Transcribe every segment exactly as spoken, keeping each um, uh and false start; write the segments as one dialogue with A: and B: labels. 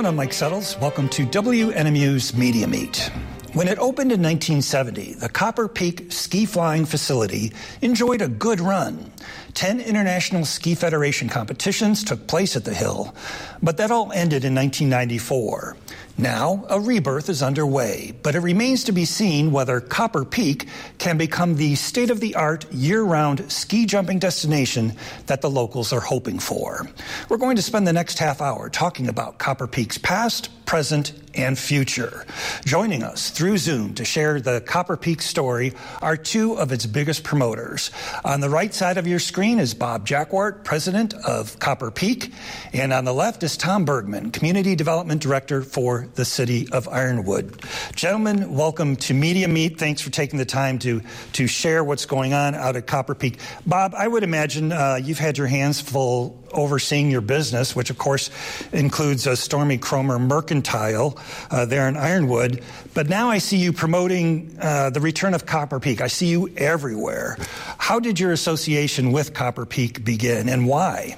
A: everyone, I'm Mike Settles. Welcome to W N M U's Media Meet. When it opened in nineteen seventy, the Copper Peak Ski Flying Facility enjoyed a good run. Ten International Ski Federation competitions took place at the hill, but that all ended in nineteen ninety-four. Now, a rebirth is underway, but it remains to be seen whether Copper Peak can become the state-of-the-art, year-round ski jumping destination that the locals are hoping for. We're going to spend the next half hour talking about Copper Peak's past, present, and future. Joining us through Zoom to share the Copper Peak story are two of its biggest promoters. On the right side of your screen is Bob Jackwart, president of Copper Peak, and on the left is Tom Bergman, community development director for the city of Ironwood. Gentlemen, welcome to Media Meet. Thanks for taking the time to, to share what's going on out at Copper Peak. Bob, I would imagine uh, you've had your hands full overseeing your business, which of course includes uh, Stormy Cromer Mercantile uh, there in Ironwood. But now I see you promoting uh, the return of Copper Peak. I see you everywhere. How did your association with Copper Peak begin, and why?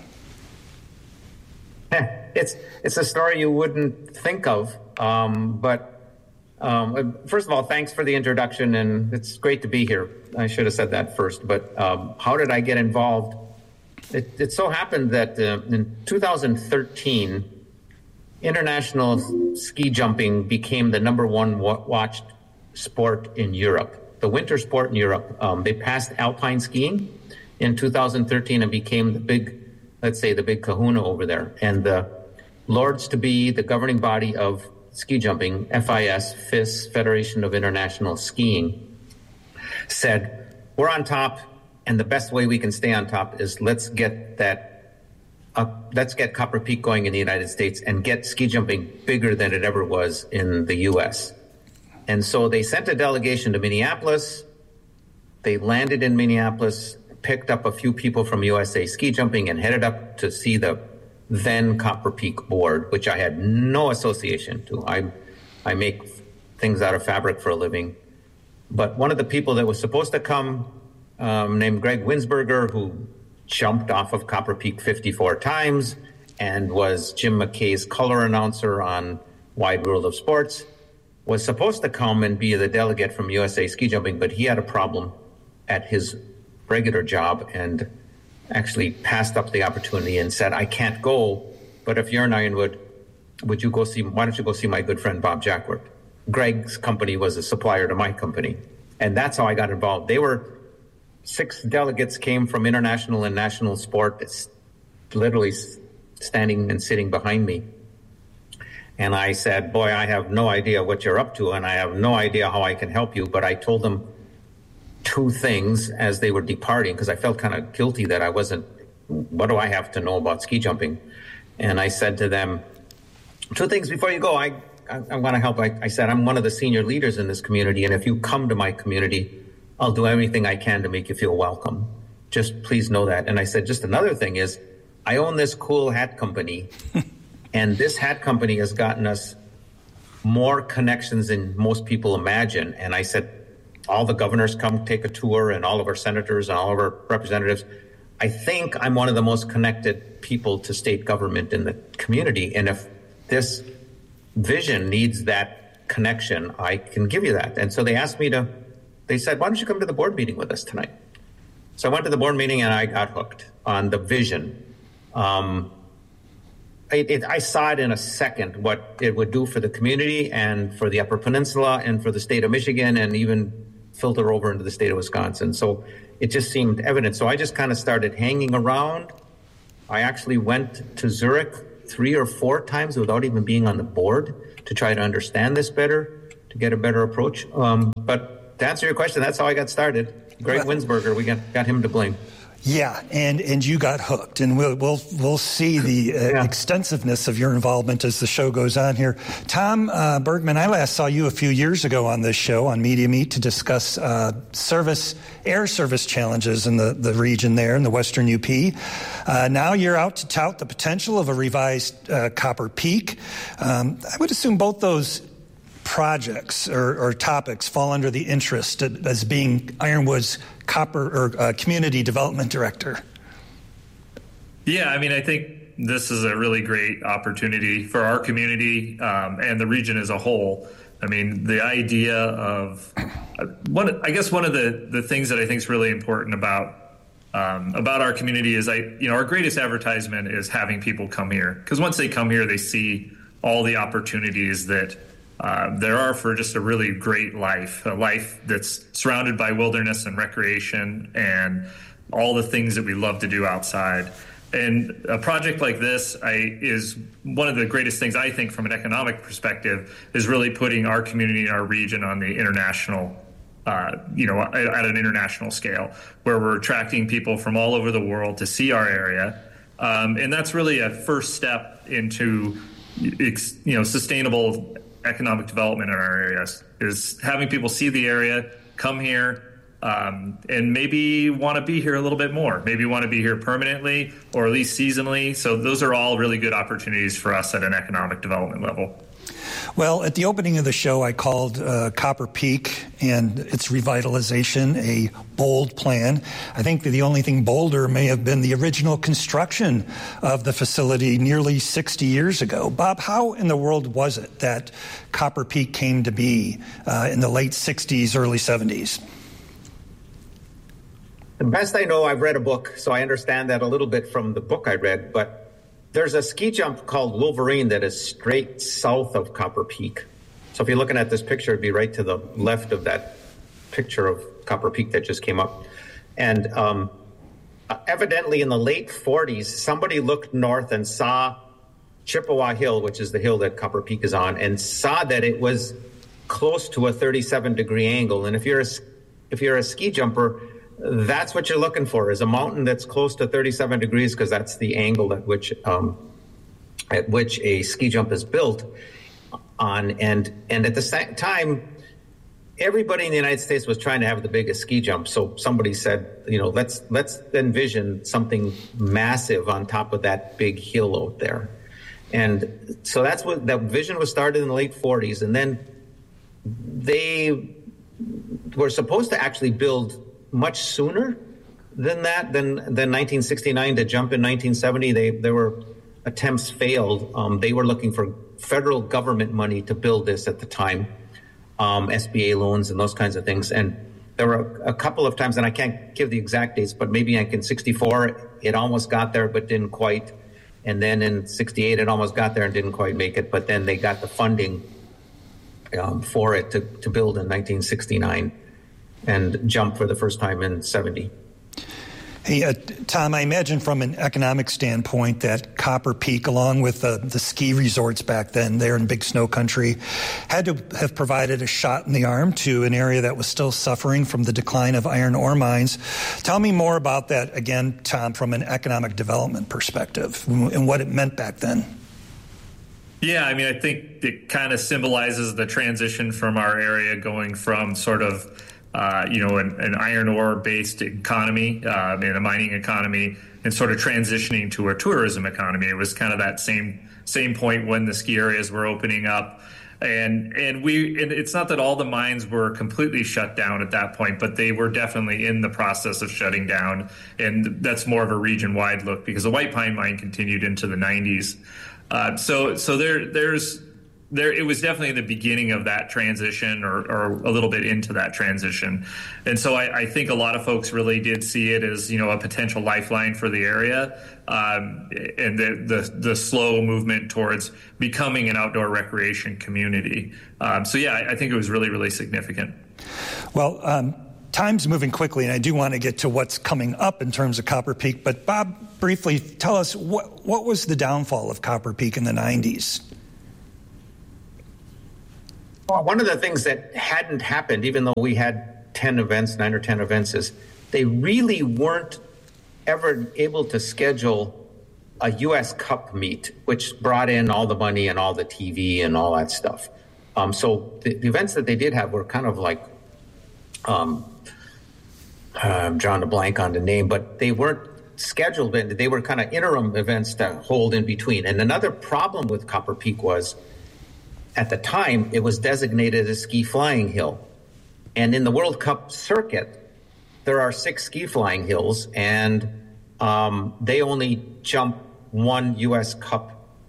B: It's it's a story you wouldn't think of, um, but um, first of all, thanks for the introduction, and it's great to be here. I should have said that first, but um, how did I get involved? It, it so happened that uh, in two thousand thirteen, international ski jumping became the number one wa- watched sport in Europe, the winter sport in Europe. Um, they passed alpine skiing in two thousand thirteen and became the big, let's say, the big kahuna over there. And the Lords-to-be, the governing body of ski jumping, F I S, F I S, Federation of International Skiing, said, we're on top, and the best way we can stay on top is let's get that, uh, let's get Copper Peak going in the United States and get ski jumping bigger than it ever was in the U S. And so they sent a delegation to Minneapolis. They landed in Minneapolis, picked up a few people from U S A Ski Jumping and headed up to see the then Copper Peak board, which I had no association to. I I make things out of fabric for a living. But one of the people that was supposed to come, um, named Greg Winsberger, who jumped off of Copper Peak fifty-four times and was Jim McKay's color announcer on Wide World of Sports, was supposed to come and be the delegate from U S A Ski Jumping, but he had a problem at his regular job and actually passed up the opportunity and said, I can't go, but if you're in Ironwood, would you go see, why don't you go see my good friend Bob Jackwart? Greg's company was a supplier to my company. And that's how I got involved. They were, six delegates came from international and national sport, it's literally standing and sitting behind me. And I said, boy, I have no idea what you're up to, and I have no idea how I can help you. But I told them two things as they were departing, because I felt kind of guilty that I wasn't, what do I have to know about ski jumping? And I said to them, two things before you go. I, I, I want to help. I, I said, I'm one of the senior leaders in this community, and if you come to my community, I'll do everything I can to make you feel welcome. Just please know that. And I said, just another thing is, I own this cool hat company, and this hat company has gotten us more connections than most people imagine. And I said, all the governors come take a tour, and all of our senators and all of our representatives. I think I'm one of the most connected people to state government in the community. And if this vision needs that connection, I can give you that. And so they asked me to, they said, why don't you come to the board meeting with us tonight? So I went to the board meeting and I got hooked on the vision. Um, it, it, I saw it in a second, what it would do for the community and for the Upper Peninsula and for the state of Michigan and even filter over into the state of Wisconsin. So it just seemed evident. So I just kind of started hanging around. I actually went to Zurich three or four times without even being on the board to try to understand this better, to get a better approach. Um, but to answer your question, that's how I got started. Greg Winsberger, we got, got him to blame.
A: Yeah, and, and you got hooked, and we'll we'll we'll see the uh, yeah. extensiveness of your involvement as the show goes on here. Tom uh, Bergman, I last saw you a few years ago on this show on Media Meet to discuss uh, service air service challenges in the, the region there in the Western U P. Uh, now you're out to tout the potential of a revised uh, Copper Peak. Um, I would assume both those projects or, or topics fall under the interest as being Ironwood's copper or uh, community development director.
C: Yeah, I mean, I think this is a really great opportunity for our community um, and the region as a whole. I mean, the idea of uh, one, I guess one of the, the things that I think is really important about um, about our community is, I, you know, our greatest advertisement is having people come here, because once they come here, they see all the opportunities that uh, there are for just a really great life, a life that's surrounded by wilderness and recreation and all the things that we love to do outside. And a project like this I, is one of the greatest things, I think, from an economic perspective, is really putting our community and our region on the international, uh, you know, at, at an international scale, where we're attracting people from all over the world to see our area. Um, and that's really a first step into, you know, sustainable economic development in our areas, is having people see the area, come here, Um, and maybe want to be here a little bit more, maybe want to be here permanently or at least seasonally. So those are all really good opportunities for us at an economic development level.
A: Well, at the opening of the show, I called uh, Copper Peak and its revitalization a bold plan. I think that the only thing bolder may have been the original construction of the facility nearly sixty years ago. Bob, how in the world was it that Copper Peak came to be uh, in the late sixties, early seventies?
B: The best I know, I've read a book, so I understand that a little bit from the book I read, but there's a ski jump called Wolverine that is straight south of Copper Peak. So if you're looking at this picture, it'd be right to the left of that picture of Copper Peak that just came up. And um, evidently in the late forties, somebody looked north and saw Chippewa Hill, which is the hill that Copper Peak is on, and saw that it was close to a thirty-seven degree angle. And if you're a, if you're a ski jumper, that's what you're looking for, is a mountain that's close to thirty-seven degrees, because that's the angle at which um, at which a ski jump is built on. And and at the same time, everybody in the United States was trying to have the biggest ski jump. So somebody said, you know, let's let's envision something massive on top of that big hill out there. And so that's what that vision was started in the late forties. And then they were supposed to actually build much sooner than that, than than nineteen sixty-nine to jump in nineteen seventy. They there were attempts failed. Um, they were looking for federal government money to build this at the time, um, S B A loans and those kinds of things. And there were a, a couple of times, and I can't give the exact dates, but maybe like in sixty-four it almost got there but didn't quite. And then in sixty-eight it almost got there and didn't quite make it. But then they got the funding um, for it to, to build in nineteen sixty-nine. And jump for the first time in seventy.
A: Hey, uh, Tom, I imagine from an economic standpoint that Copper Peak, along with uh, the ski resorts back then there in Big Snow Country, had to have provided a shot in the arm to an area that was still suffering from the decline of iron ore mines. Tell me more about that, again, Tom, from an economic development perspective and what it meant back then.
C: Yeah, I mean, I think it kind of symbolizes the transition from our area going from sort of Uh, you know, an, an iron ore-based economy uh, and a mining economy, and sort of transitioning to a tourism economy. It was kind of that same same point when the ski areas were opening up, and and we. And it's not that all the mines were completely shut down at that point, but they were definitely in the process of shutting down, and that's more of a region-wide look, because the White Pine Mine continued into the nineties. Uh, so so there there's. There, it was definitely the beginning of that transition, or, or a little bit into that transition. And so I, I think a lot of folks really did see it as, you know, a potential lifeline for the area, um, and the, the the slow movement towards becoming an outdoor recreation community. Um, so, yeah, I, I think it was really, really significant.
A: Well, um, time's moving quickly, and I do want to get to what's coming up in terms of Copper Peak. But, Bob, briefly, tell us, what, what was the downfall of Copper Peak in the nineties?
B: Well, one of the things that hadn't happened, even though we had ten events, nine or ten events, is they really weren't ever able to schedule a U S Cup meet, which brought in all the money and all the T V and all that stuff. Um, so the, the events that they did have were kind of like, um, I'm drawing a blank on the name, but they weren't scheduled. They were kind of interim events to hold in between. And another problem with Copper Peak was, at the time, it was designated a ski flying hill. And in the World Cup circuit, there are six ski flying hills, and um, they only jump one U S Cup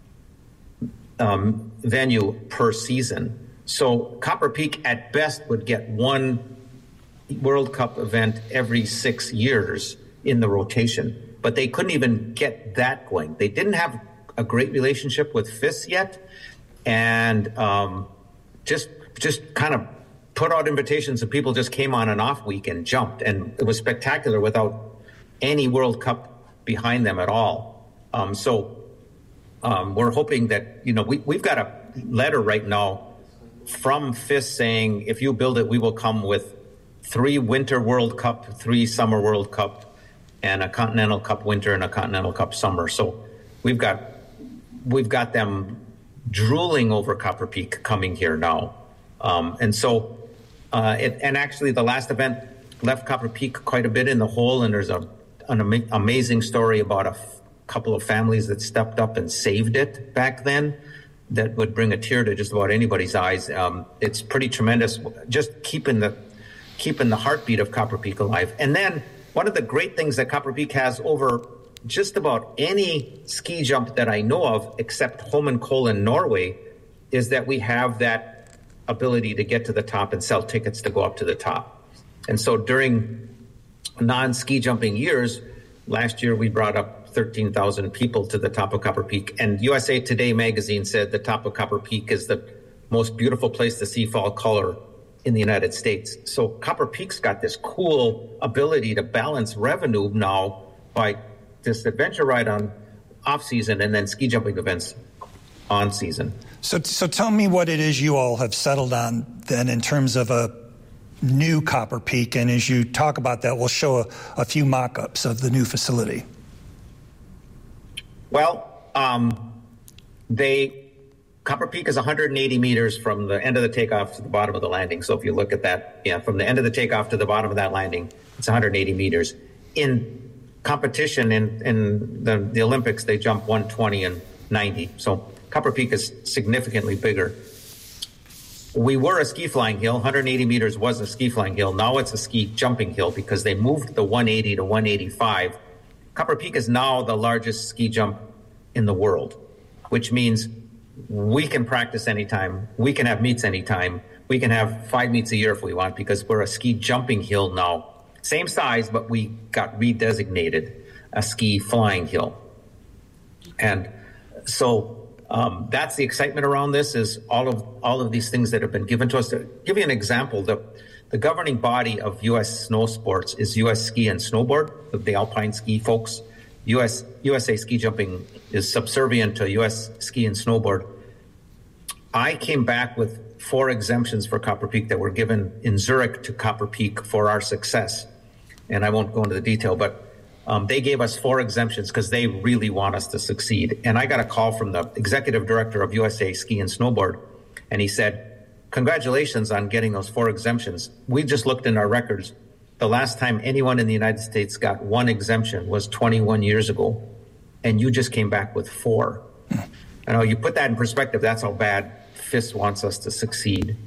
B: um, venue per season. So Copper Peak at best would get one World Cup event every six years in the rotation, but they couldn't even get that going. They didn't have a great relationship with F I S yet, and um, just just kind of put out invitations and people just came on an off week and jumped, and it was spectacular without any World Cup behind them at all. Um, so um, we're hoping that, you know, we, we've got a letter right now from F I S saying, if you build it, we will come with three Winter World Cup, three Summer World Cup, and a Continental Cup Winter and a Continental Cup Summer. So we've got we've got them drooling over Copper Peak coming here now. Um, and so, uh, it, and actually the last event left Copper Peak quite a bit in the hole, and there's a an ama- amazing story about a f- couple of families that stepped up and saved it back then. That would bring a tear to just about anybody's eyes. Um, it's pretty tremendous, just keeping the keeping the heartbeat of Copper Peak alive. And then one of the great things that Copper Peak has over just about any ski jump that I know of, except Holmenkollen, Norway, is that we have that ability to get to the top and sell tickets to go up to the top. And so during non-ski jumping years, last year we brought up thirteen thousand people to the top of Copper Peak. And U S A Today magazine said the top of Copper Peak is the most beautiful place to see fall color in the United States. So Copper Peak's got this cool ability to balance revenue now by this adventure ride on off season and then ski jumping events on season.
A: So, so tell me what it is you all have settled on then in terms of a new Copper Peak. And as you talk about that, we'll show a, a few mock-ups of the new facility.
B: Well, um, they Copper Peak is one hundred eighty meters from the end of the takeoff to the bottom of the landing. So if you look at that, yeah, from the end of the takeoff to the bottom of that landing, it's one hundred eighty meters. In competition in, in the, the Olympics, they jump one twenty and ninety. So Copper Peak is significantly bigger. We were a ski flying hill. one hundred eighty meters was a ski flying hill. Now it's a ski jumping hill because they moved the one eighty to one eighty-five. Copper Peak is now the largest ski jump in the world, which means we can practice anytime. We can have meets anytime. We can have five meets a year if we want, because we're a ski jumping hill now. Same size, but we got redesignated a ski flying hill. And so um, that's the excitement around this, is all of all of these things that have been given to us. To give you an example, the The governing body of U S snow sports is U S Ski and Snowboard, the alpine ski folks. U S U S A Ski Jumping is subservient to U S Ski and Snowboard. I came back with four exemptions for Copper Peak that were given in Zurich to Copper Peak for our success. And I won't go into the detail, but um, they gave us four exemptions because they really want us to succeed. And I got a call from the executive director of U S A Ski and Snowboard, and he said, congratulations on getting those four exemptions. We just looked in our records. The last time anyone in the United States got one exemption was twenty-one years ago, and you just came back with four. I know, you put that in perspective, that's how bad F I S wants us to succeed.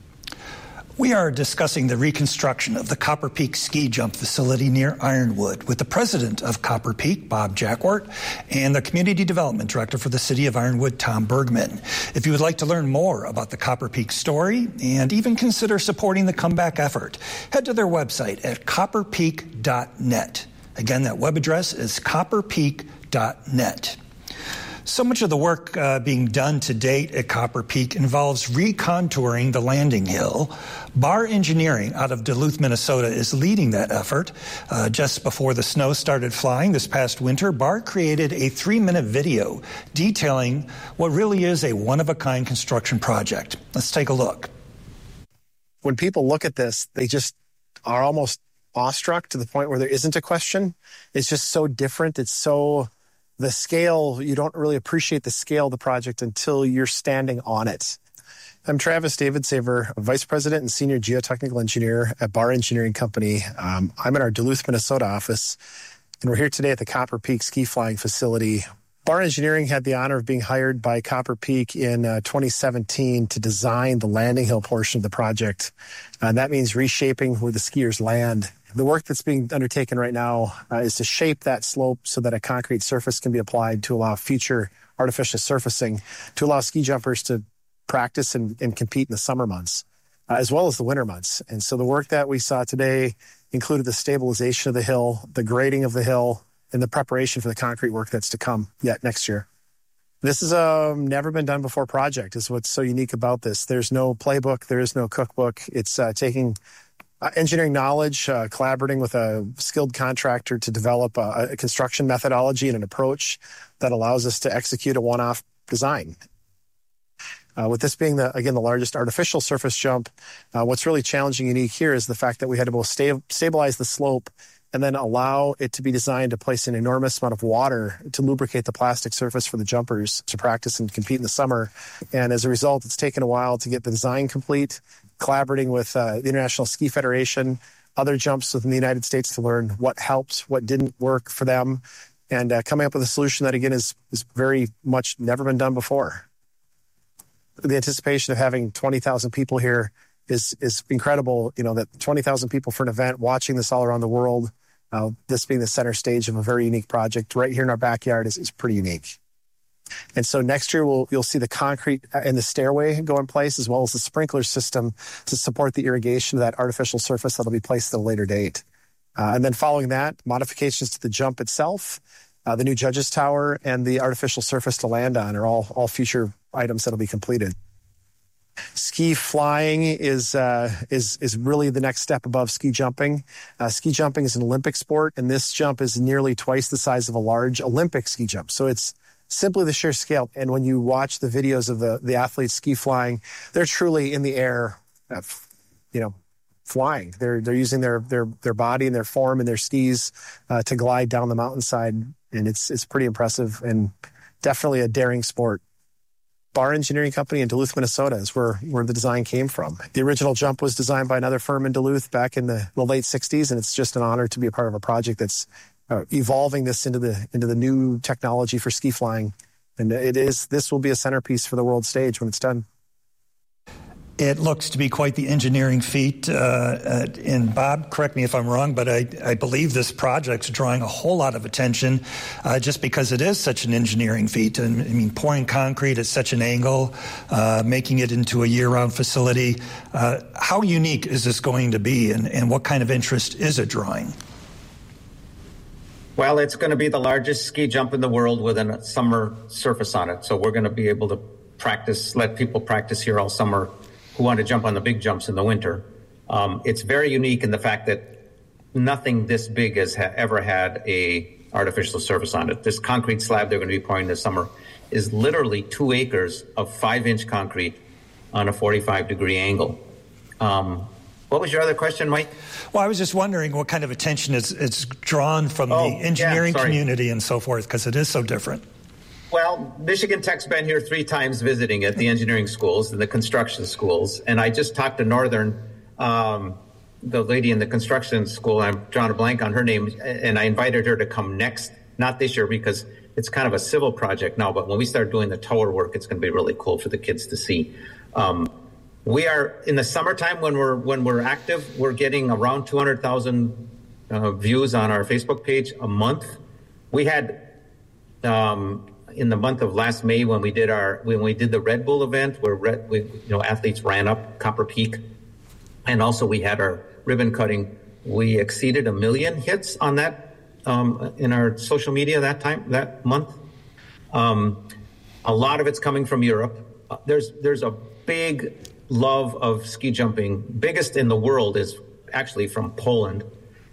A: We are discussing the reconstruction of the Copper Peak ski jump facility near Ironwood with the president of Copper Peak, Bob Jackwart, and the community development director for the city of Ironwood, Tom Bergman. If you would like to learn more about the Copper Peak story and even consider supporting the comeback effort, head to their website at copper peak dot net. Again, that web address is copper peak dot net. So much of the work uh, being done to date at Copper Peak involves recontouring the landing hill. Bar Engineering out of Duluth, Minnesota is leading that effort. Uh, just before the snow started flying this past winter, Bar created a three-minute video detailing what really is a one-of-a-kind construction project. Let's take a look.
D: When people look at this, they just are almost awestruck to the point where there isn't a question. It's just so different. It's so... The scale, you don't really appreciate the scale of the project until you're standing on it. I'm Travis Davidsaver, Vice President and Senior Geotechnical Engineer at Bar Engineering Company. Um, I'm in our Duluth, Minnesota office, and we're here today at the Copper Peak ski flying facility. Bar Engineering had the honor of being hired by Copper Peak in uh, twenty seventeen to design the landing hill portion of the project. Uh, that means reshaping where the skiers land. The work that's being undertaken right now uh, is to shape that slope so that a concrete surface can be applied to allow future artificial surfacing, to allow ski jumpers to practice and, and compete in the summer months, uh, as well as the winter months. And so the work that we saw today included the stabilization of the hill, the grading of the hill, and the preparation for the concrete work that's to come yet next year. This is a never been done before project is what's so unique about this. There's no playbook. There is no cookbook. It's uh, taking uh, engineering knowledge, uh, collaborating with a skilled contractor to develop a, a construction methodology and an approach that allows us to execute a one-off design. Uh, with this being, the again, the largest artificial surface jump, uh, what's really challenging and unique here is the fact that we had to both sta- stabilize the slope and then allow it to be designed to place an enormous amount of water to lubricate the plastic surface for the jumpers to practice and compete in the summer. And as a result, it's taken a while to get the design complete, collaborating with uh, the International Ski Federation, other jumps within the United States to learn what helped, what didn't work for them, and uh, coming up with a solution that, again, is, is very much never been done before. The anticipation of having twenty thousand people here is is incredible. You know, that twenty thousand people for an event, watching this all around the world, uh, this being the center stage of a very unique project right here in our backyard is, is pretty unique. And so next year, we'll, you'll see the concrete and the stairway go in place, as well as the sprinkler system to support the irrigation of that artificial surface that'll be placed at a later date. Uh, and then following that, modifications to the jump itself, uh, the new Judges Tower, and the artificial surface to land on are all, all future items that'll be completed. Ski flying is uh, is is really the next step above ski jumping. Uh, ski jumping is an Olympic sport, and this jump is nearly twice the size of a large Olympic ski jump. So it's simply the sheer scale. And when you watch the videos of the, the athletes ski flying, they're truly in the air, uh, you know, flying. They're they're using their their their body and their form and their skis uh, to glide down the mountainside, and it's it's pretty impressive and definitely a daring sport. Barr Engineering Company in Duluth, Minnesota is where, where the design came from. The original jump was designed by another firm in Duluth back in the, the late sixties, and it's just an honor to be a part of a project that's uh, evolving this into the into the new technology for ski flying. And it is this will be a centerpiece for the world stage when it's done.
A: It looks to be quite the engineering feat. Uh, uh, and Bob, correct me if I'm wrong, but I, I believe this project's drawing a whole lot of attention uh, just because it is such an engineering feat. And I mean, pouring concrete at such an angle, uh, making it into a year-round facility. Uh, how unique is this going to be, and, and what kind of interest is it drawing?
B: Well, it's going to be the largest ski jump in the world with a summer surface on it. So we're going to be able to practice, let people practice here all summer who want to jump on the big jumps in the winter. Um, it's very unique in the fact that nothing this big has ha- ever had a artificial surface on it. This concrete slab they're going to be pouring this summer is literally two acres of five-inch concrete on a forty-five degree angle. Um, what was your other question, Mike?
A: Well, I was just wondering what kind of attention it's, it's drawn from
B: oh,
A: the engineering
B: yeah,
A: community and so forth, because it is so different.
B: Well, Michigan Tech's been here three times visiting at the engineering schools and the construction schools. And I just talked to Northern, um, the lady in the construction school, I'm drawing a blank on her name, and I invited her to come next, not this year because it's kind of a civil project now, but when we start doing the tower work, it's going to be really cool for the kids to see. Um, we are, in the summertime when we're when we're active, we're getting around two hundred thousand uh, views on our Facebook page a month. We had... Um, in the month of last May when we did our when we did the Red Bull event where Red, we, you know athletes ran up Copper Peak, and also we had our ribbon cutting, we exceeded a million hits on that um, in our social media that time that month. Um, a lot of it's coming from Europe. Uh, there's there's a big love of ski jumping. Biggest in the world is actually from Poland,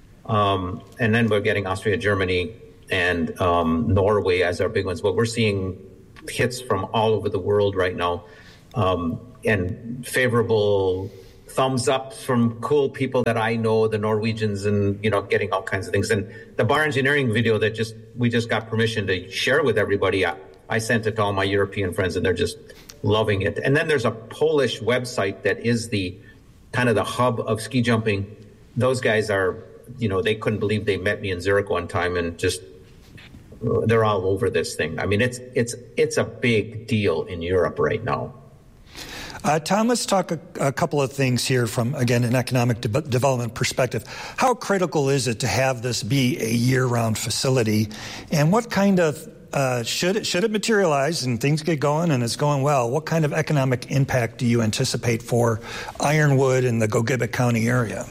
B: um, and then we're getting Austria, Germany, and um, Norway as our big ones. But we're seeing hits from all over the world right now, um, and favorable thumbs up from cool people that I know, the Norwegians, and, you know, getting all kinds of things. And the Barr Engineering video that just we just got permission to share with everybody, I, I sent it to all my European friends, and they're just loving it. And then there's a Polish website that is the kind of the hub of ski jumping. Those guys are, you know, they couldn't believe they met me in Zurich one time, and just they're all over this thing. I mean, it's it's it's a big deal in Europe right now.
A: Uh, Tom, let's talk a, a couple of things here from, again, an economic de- development perspective. How critical is it to have this be a year-round facility? And what kind of, uh, should it, should it materialize and things get going and it's going well, what kind of economic impact do you anticipate for Ironwood and the Gogebic County area?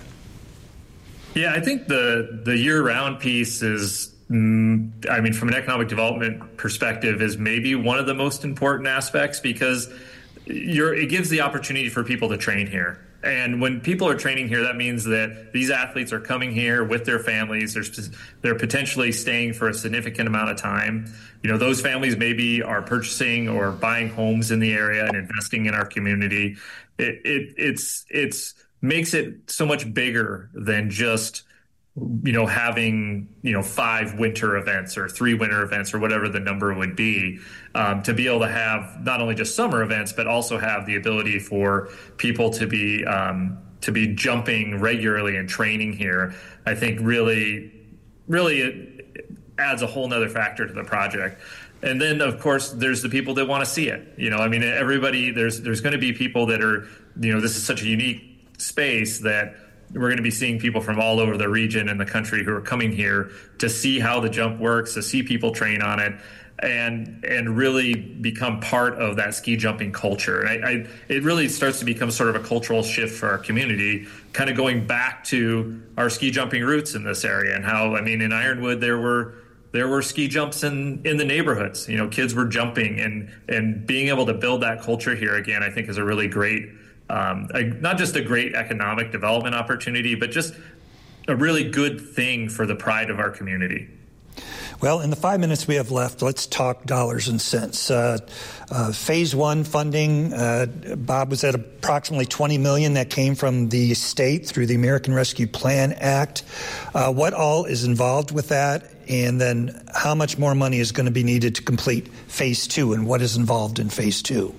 C: Yeah, I think the, the year-round piece is, mm, I mean, from an economic development perspective, is maybe one of the most important aspects, because You're, it gives the opportunity for people to train here. And when people are training here, that means that these athletes are coming here with their families. They're, they're potentially staying for a significant amount of time. You know, those families maybe are purchasing or buying homes in the area and investing in our community. It, it it's it's makes it so much bigger than just, you know, having, you know, five winter events or three winter events or whatever the number would be, um, to be able to have not only just summer events, but also have the ability for people to be, um, to be jumping regularly and training here. I think really, really it adds a whole nother factor to the project. And then, of course, there's the people that want to see it. You know, I mean, everybody, there's, there's going to be people that are, you know, this is such a unique space that we're going to be seeing people from all over the region and the country who are coming here to see how the jump works, to see people train on it, and and really become part of that ski jumping culture. And I, I, it really starts to become sort of a cultural shift for our community, kind of going back to our ski jumping roots in this area, and how, I mean, in Ironwood there were there were ski jumps in, in the neighborhoods. You know, kids were jumping, and and being able to build that culture here again, I think, is a really great. Um, a, not just a great economic development opportunity, but just a really good thing for the pride of our community.
A: Well, in the five minutes we have left, let's talk dollars and cents. Uh, uh, phase one funding, uh, Bob, was at approximately twenty million dollars that came from the state through the American Rescue Plan Act. Uh, what all is involved with that? And then how much more money is going to be needed to complete phase two, and what is involved in phase two?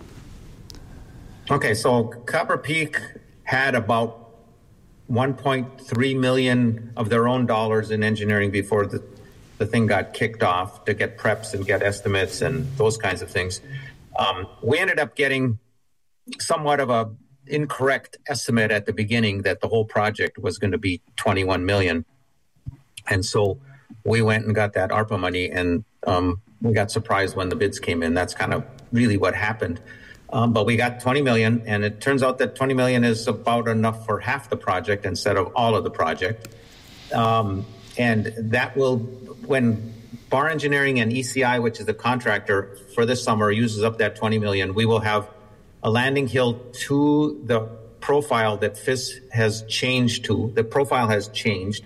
B: Okay, so Copper Peak had about one point three million of their own dollars in engineering before the, the thing got kicked off to get preps and get estimates and those kinds of things. Um, we ended up getting somewhat of a incorrect estimate at the beginning that the whole project was going to be twenty-one million. And so we went and got that ARPA money, and um, we got surprised when the bids came in. That's kind of really what happened. Um, but we got twenty million, and it turns out that twenty million is about enough for half the project instead of all of the project. Um, and that will, when Bar Engineering and E C I, which is the contractor for this summer, uses up that twenty million, we will have a landing hill to the profile that F I S has changed to. The profile has changed.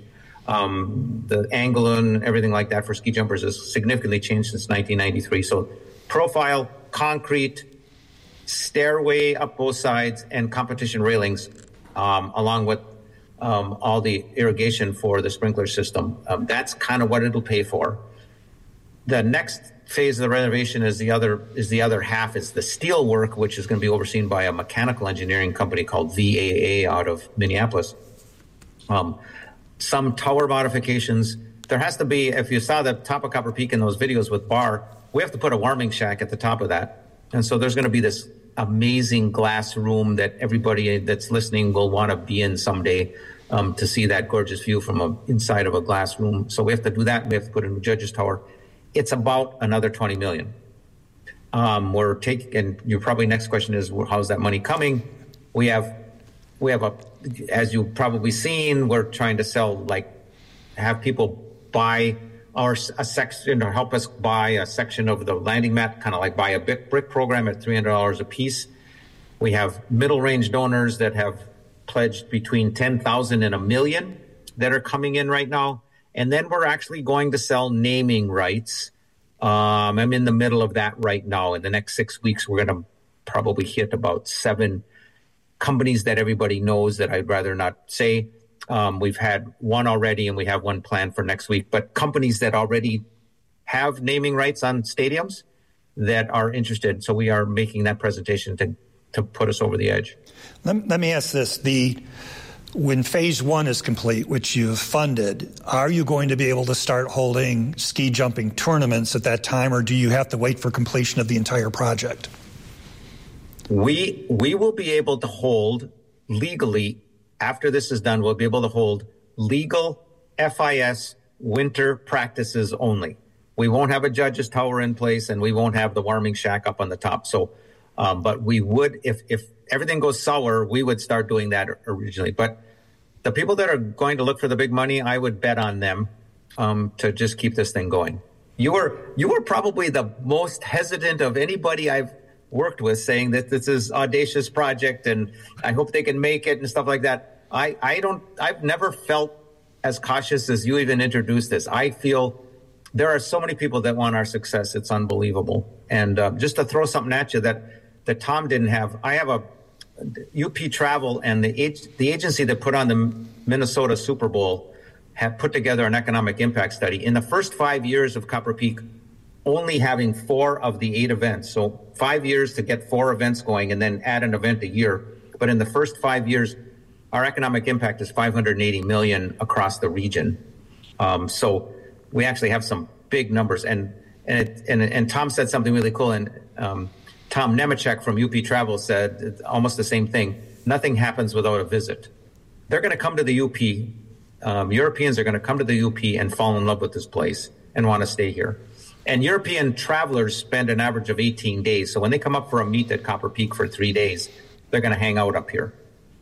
B: Um, the angle and everything like that for ski jumpers has significantly changed since nineteen ninety-three. So profile, concrete, stairway up both sides, and competition railings, um, along with um, all the irrigation for the sprinkler system. Um, that's kind of what it'll pay for. The next phase of the renovation is the other is the other half is the steel work, which is going to be overseen by a mechanical engineering company called V A A out of Minneapolis. Um, some tower modifications. There has to be, if you saw the top of Copper Peak in those videos with Bar, we have to put a warming shack at the top of that. And so there's going to be this amazing glass room that everybody that's listening will want to be in someday, um, to see that gorgeous view from a, inside of a glass room. So we have to do that. We have to put in a judge's tower. It's about another twenty million. Um, we're taking, and your probably next question is, well, how's that money coming? We have, we have a, as you've probably seen, we're trying to sell, like, have people buy our a section or help us buy a section of the landing mat, kind of like buy a brick, brick program at three hundred dollars a piece. We have middle range donors that have pledged between ten thousand and a million that are coming in right now. And then we're actually going to sell naming rights. Um, I'm in the middle of that right now. In the next six weeks, we're going to probably hit about seven companies that everybody knows that I'd rather not say. Um, we've had one already, and we have one planned for next week. But companies that already have naming rights on stadiums that are interested. So we are making that presentation to, to put us over the edge.
A: Let, let me ask this. The When phase one is complete, which you've funded, are you going to be able to start holding ski jumping tournaments at that time, or do you have to wait for completion of the entire project?
B: We we will be able to hold legally, after this is done, we'll be able to hold legal F I S winter practices only. We won't have a judge's tower in place, and we won't have the warming shack up on the top. So, um, but we would, if if everything goes sour, we would start doing that originally. But the people that are going to look for the big money, I would bet on them um, to just keep this thing going. You were you were probably the most hesitant of anybody I've worked with, saying that this is audacious project and I hope they can make it and stuff like that. I, I don't, I've never felt as cautious as you even introduced this. I feel there are so many people that want our success. It's unbelievable. And uh, just to throw something at you that, that Tom didn't have, I have a U P Travel and the, the agency that put on the Minnesota Super Bowl have put together an economic impact study. In the first five years of Copper Peak, only having four of the eight events. So five years to get four events going and then add an event a year. But in the first five years, our economic impact is five hundred eighty million across the region. Um, so we actually have some big numbers. And and, it, and and Tom said something really cool. And um, Tom Nemechek from U P Travel said almost the same thing. Nothing happens without a visit. They're going to come to the U P. Um, Europeans are going to come to the U P and fall in love with this place and want to stay here. And European travelers spend an average of eighteen days. So when they come up for a meet at Copper Peak for three days, they're going to hang out up here.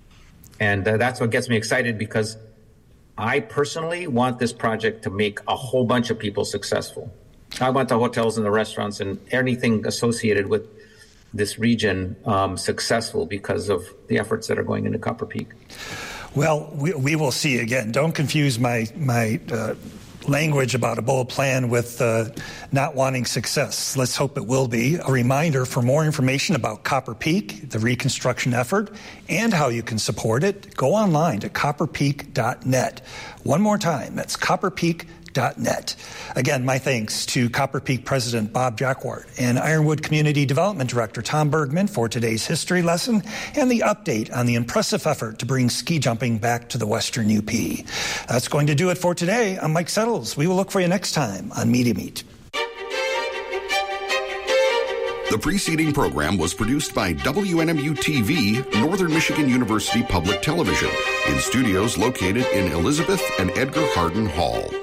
B: And uh, that's what gets me excited, because I personally want this project to make a whole bunch of people successful. I want the hotels and the restaurants and anything associated with this region um, successful because of the efforts that are going into Copper Peak.
A: Well, we, we will see. Again, don't confuse my my uh, language about a bold plan with uh, not wanting success. Let's hope it will be. A reminder, for more information about Copper Peak, the reconstruction effort, and how you can support it, go online to copper peak dot net. One more time, that's copper peak dot net. Again, my thanks to Copper Peak President Bob Jacquard and Ironwood Community Development Director Tom Bergman for today's history lesson and the update on the impressive effort to bring ski jumping back to the Western U P. That's going to do it for today. I'm Mike Settles. We will look for you next time on Media Meet.
E: The preceding program was produced by W N M U T V, Northern Michigan University Public Television, in studios located in Elizabeth and Edgar Hardin Hall.